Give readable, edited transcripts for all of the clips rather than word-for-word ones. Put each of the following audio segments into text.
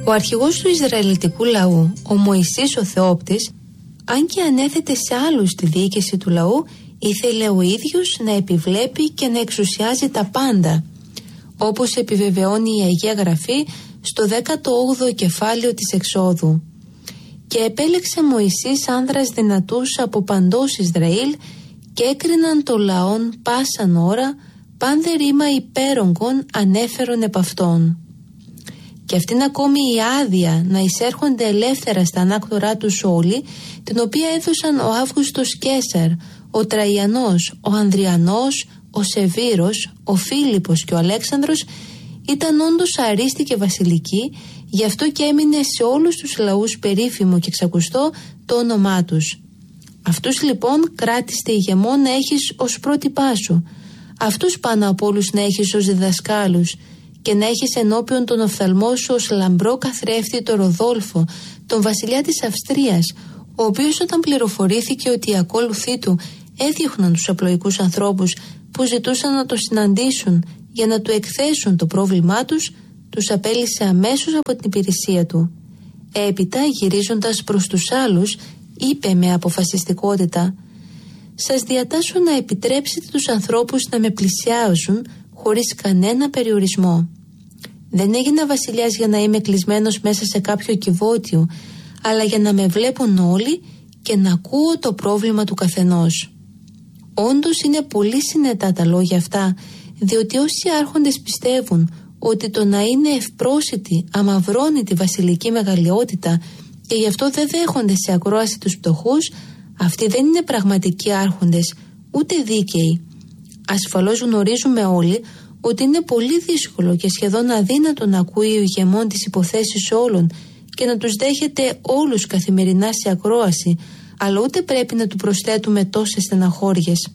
Ο αρχηγός του Ισραηλιτικού λαού, ο Μωυσής ο Θεόπτης, αν και ανέθετε σε άλλους τη διοίκηση του λαού, ήθελε ο ίδιος να επιβλέπει και να εξουσιάζει τα πάντα, όπως επιβεβαιώνει η Αγία Γραφή στο 18ο κεφάλαιο της Εξόδου. Και επέλεξε Μωυσής άνδρας δυνατούς από παντός Ισραήλ και έκριναν το λαόν πάσαν ώρα, πάντε ρήμα υπέρογκον ανέφερον επ' αυτόν. Και αυτήν ακόμη η άδεια να εισέρχονται ελεύθερα στα ανάκτορά τους όλοι, την οποία έδωσαν ο Αύγουστος Καίσαρ, ο Τραϊανός, ο Ανδριανός, ο Σεβύρος, ο Φίλιππος και ο Αλέξανδρος, ήταν όντως αρίστη και βασιλική, γι' αυτό και έμεινε σε όλους τους λαούς περίφημο και ξακουστό το όνομά τους. Αυτούς λοιπόν κράτηστε ηγεμόν να έχεις ως πρότυπά σου, αυτούς πάνω από όλους να έχεις ως διδασκάλους, και να έχεις ενώπιον τον οφθαλμό σου ως λαμπρό καθρέφτη το Ροδόλφο, τον βασιλιά της Αυστρίας, ο οποίος όταν πληροφορήθηκε ότι οι ακόλουθοί του έδιωχναν τους απλοϊκούς ανθρώπους που ζητούσαν να το συναντήσουν για να του εκθέσουν το πρόβλημά τους, τους απέλυσε αμέσως από την υπηρεσία του. Έπειτα, γυρίζοντας προς τους άλλους, είπε με αποφασιστικότητα: «Σας διατάσσω να επιτρέψετε τους ανθρώπους να με πλησιάζουν χωρίς κανένα περιορισμό. Δεν έγινα βασιλιάς για να είμαι κλεισμένος μέσα σε κάποιο κυβότιο, αλλά για να με βλέπουν όλοι και να ακούω το πρόβλημα του καθενός». Όντως είναι πολύ συνετά τα λόγια αυτά, διότι όσοι άρχοντες πιστεύουν ότι το να είναι ευπρόσιτοι αμαυρώνει τη βασιλική μεγαλειότητα και γι' αυτό δεν δέχονται σε ακρόαση τους πτωχούς, αυτοί δεν είναι πραγματικοί άρχοντες, ούτε δίκαιοι. Ασφαλώς γνωρίζουμε όλοι ότι είναι πολύ δύσκολο και σχεδόν αδύνατο να ακούει ο ηγεμόν τις υποθέσεις όλων και να τους δέχεται όλους καθημερινά σε ακρόαση, αλλά ούτε πρέπει να του προσθέτουμε τόσες στεναχώριες.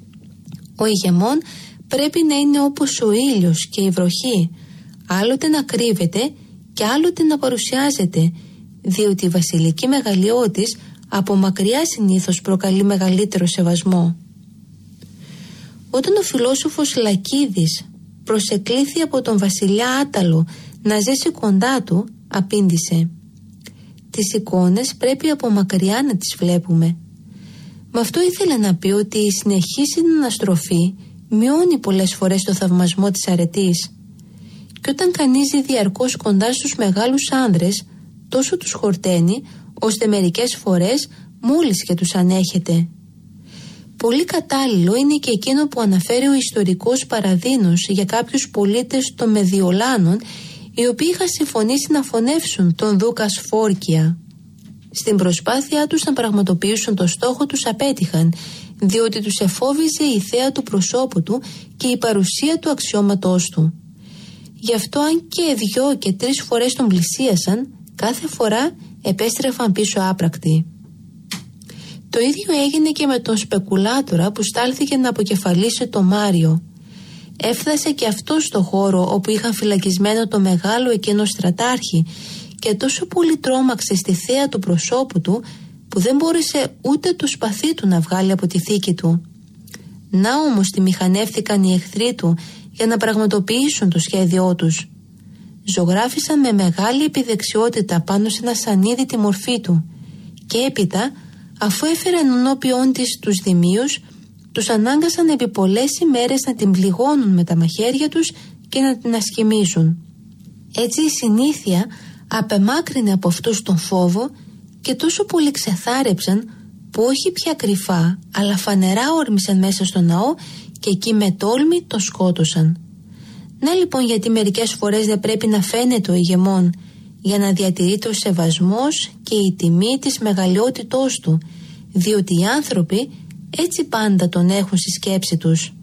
Ο ηγεμόν πρέπει να είναι όπως ο ήλιος και η βροχή, άλλοτε να κρύβεται και άλλοτε να παρουσιάζεται, διότι η βασιλική μεγαλειότης από μακριά συνήθως προκαλεί μεγαλύτερο σεβασμό. Όταν ο φιλόσοφος Λακίδης προσεκλήθη από τον βασιλιά Άταλο να ζήσει κοντά του, απήντησε: «Τις εικόνες πρέπει από μακριά να τις βλέπουμε». Με αυτό ήθελε να πει ότι η συνεχής συναναστροφή μειώνει πολλές φορές το θαυμασμό της αρετής. Και όταν κανείς ζει διαρκώς κοντά στους μεγάλους άνδρες, τόσο τους χορταίνει, ώστε μερικές φορές μόλις και τους ανέχεται. Πολύ κατάλληλο είναι και εκείνο που αναφέρει ο ιστορικός Παραδίνος για κάποιους πολίτες των Μεδιολάνων, οι οποίοι είχαν συμφωνήσει να φωνεύσουν τον Δούκα Σφόρκια. Στην προσπάθειά τους να πραγματοποιήσουν το στόχο τους απέτυχαν, διότι τους εφόβιζε η θέα του προσώπου του και η παρουσία του αξιώματός του. Γι' αυτό αν και 2 και 3 φορές τον πλησίασαν, κάθε φορά επέστρεφαν πίσω άπρακτοι. Το ίδιο έγινε και με τον σπεκουλάτορα που στάλθηκε να αποκεφαλίσει το Μάριο. Έφτασε και αυτό στο χώρο όπου είχαν φυλακισμένο το μεγάλο εκείνο στρατάρχη και τόσο πολύ τρόμαξε στη θέα του προσώπου του που δεν μπόρεσε ούτε το σπαθί του να βγάλει από τη θήκη του. Να όμως τη μηχανεύτηκαν οι εχθροί του για να πραγματοποιήσουν το σχέδιό τους. Ζωγράφισαν με μεγάλη επιδεξιότητα πάνω σε ένα σανίδι τη μορφή του και έπειτα, αφού έφεραν ενώπιον της τους δημίους, τους ανάγκασαν επί πολλές ημέρες να την πληγώνουν με τα μαχαίρια τους και να την ασχημίζουν. Έτσι η συνήθεια απεμάκρυνε από αυτούς τον φόβο και τόσο πολύ ξεθάρεψαν που όχι πια κρυφά αλλά φανερά όρμησαν μέσα στο ναό και εκεί με τόλμη το σκότωσαν. Να λοιπόν γιατί μερικές φορές δεν πρέπει να φαίνεται ο ηγεμόν, για να διατηρείται ο σεβασμός και η τιμή της μεγαλειότητός του, διότι οι άνθρωποι έτσι πάντα τον έχουν στη σκέψη τους.